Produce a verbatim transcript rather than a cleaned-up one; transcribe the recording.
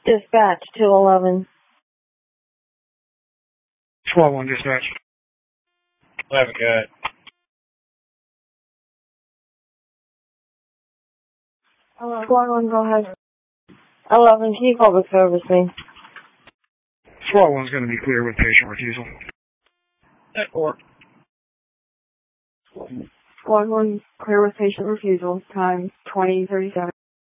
Dispatch two eleven. twelve one dispatch. eleven, good. Squad one, go ahead. eleven, can you public service me? twelve one's going to be clear with patient refusal. That or. Squad one, clear with patient refusal. Time twenty thirty-seven.